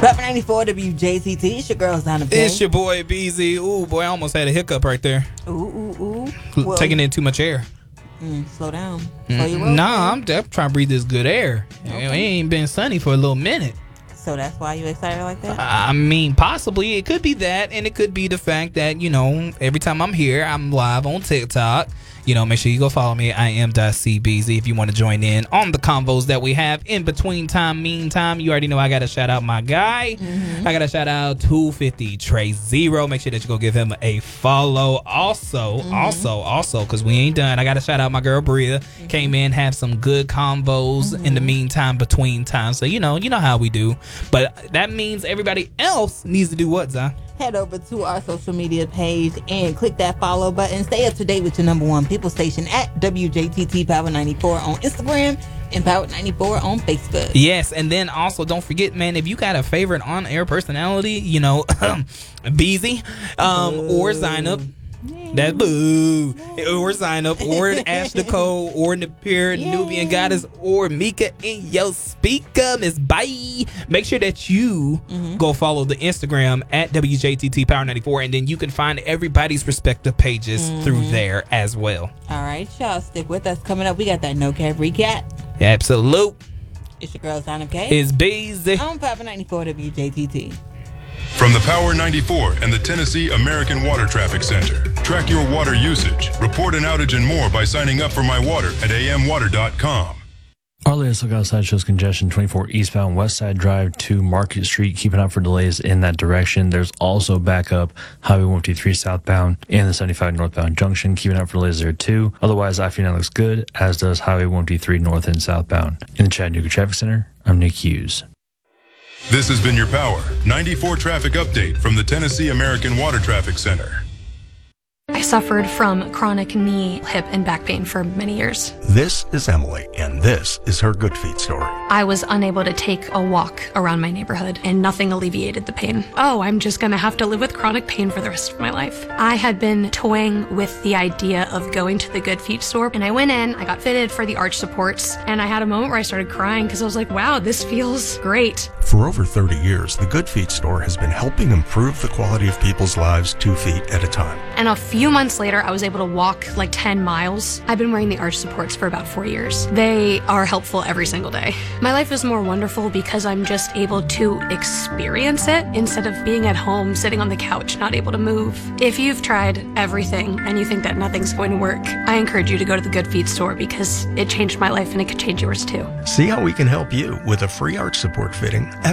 Pepper 94 WJTT. It's your girl, Zana Bay. It's your boy, BZ. Ooh, boy, I almost had a hiccup right there. Ooh. Well, Taking in too much air. Slow down. Slow your roll. Nah, I'm trying to breathe this good air. Okay. It ain't been sunny for a little minute. So that's why you excited like that? I mean, possibly. It could be that, and it could be the fact that, every time I'm here, I'm live on TikTok. Make sure you go follow me. I am .cbz if you want to join in on the convos that we have in between time, meantime. You already know I got to shout out my guy. I got to shout out 250 Trey Zero. Make sure that you go give him a follow. Also, because we ain't done, I got to shout out my girl Bria. Came in, have some good convos in the meantime, between time. So, you know how we do. But that means everybody else needs to do what, Zah? Head over to our social media page and click that follow button. Stay up to date with your number one people station at WJTT Power 94 on Instagram and Power 94 on Facebook. Yes, and then also don't forget, man, if you got a favorite on-air personality, Beezy, or sign up. That boo, or sign up, or Ash Nicole, or Napier, Nubian Goddess, or Mika in your speaker, Miss Bye. Make sure that you go follow the Instagram at WJTT Power 94, and then you can find everybody's respective pages through there as well. All right, y'all, stick with us. Coming up, we got that No Cap Recap. Absolute. It's your girl, Zana K. It's busy. On Power 94 WJTT. From the Power 94 and the Tennessee American Water Traffic Center. Track your water usage, report an outage and more by signing up for My Water at amwater.com. Our latest look outside shows congestion 24 eastbound West Side Drive to Market Street. Keeping up for delays in that direction. There's also backup Highway 153 southbound and the 75 northbound junction. Keeping up for delays there too. Otherwise, I-59 looks good, as does Highway 153 north and southbound. In the Chattanooga Traffic Center, I'm Nick Hughes. This has been your Power 94 traffic update from the Tennessee American Water Traffic Center. I suffered from chronic knee, hip, and back pain for many years. This is Emily, and this is her Good Feet story. I was unable to take a walk around my neighborhood, and nothing alleviated the pain. Oh, I'm just gonna have to live with chronic pain for the rest of my life. I had been toying with the idea of going to the Good Feet store, and I went in, I got fitted for the arch supports, and I had a moment where I started crying because I was like, wow, this feels great. For over 30 years, the Good Feet store has been helping improve the quality of people's lives 2 feet at a time. And a few months later, I was able to walk like 10 miles. I've been wearing the arch supports for about 4 years. They are helpful every single day. My life is more wonderful because I'm just able to experience it instead of being at home, sitting on the couch, not able to move. If you've tried everything and you think that nothing's going to work, I encourage you to go to the Good Feet store because it changed my life and it could change yours too. See how we can help you with a free arch support fitting at